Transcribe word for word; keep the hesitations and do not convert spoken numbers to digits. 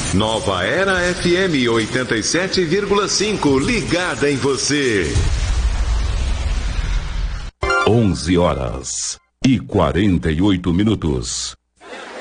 Nova Era F M oitenta e sete vírgula cinco, ligada em você. onze horas e quarenta e oito minutos.